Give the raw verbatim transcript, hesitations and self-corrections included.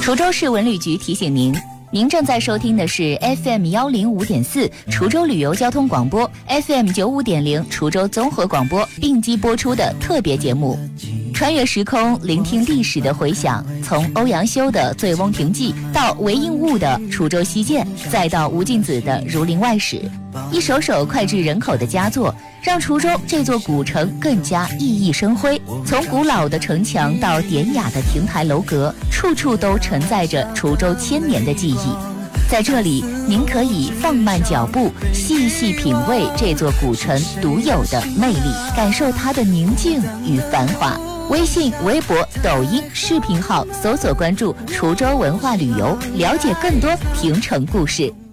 滁州市文旅局提醒您，您正在收听的是 F M 幺零五点四滁州旅游交通广播 ，F M 九五点零滁州综合广播并机播出的特别节目。穿越时空，聆听历史的回响，从欧阳修的《醉翁亭记》到韦应物的《滁州西涧》，再到吴敬梓的《儒林外史》，一首首脍炙人口的佳作，让滁州这座古城更加熠熠生辉。从古老的城墙到典雅的亭台楼阁，处处都承载着滁州千年的记忆。在这里，您可以放慢脚步，细细品味这座古城独有的魅力，感受它的宁静与繁华。微信、微博、抖音、视频号搜索关注滁州文化旅游，了解更多亭城故事。